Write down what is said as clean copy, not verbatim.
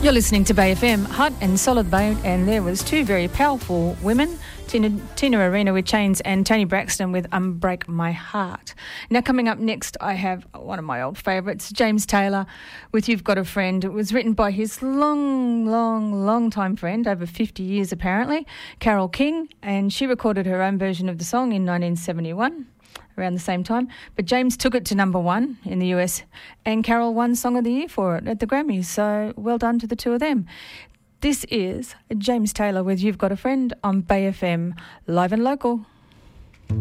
You're listening to Bay FM, Hot and Solid Bay, and there was two very powerful women, Tina Arena with Chains and Toni Braxton with Unbreak My Heart. Now coming up next, I have one of my old favourites, James Taylor with You've Got a Friend. It was written by his long time friend, over 50 years apparently, Carole King, and she recorded her own version of the song in 1971. Around the same time, but James took it to number one in the US and Carole won Song of the Year for it at the Grammys, so well done to the two of them. This is James Taylor with You've Got a Friend on Bay FM, live and local.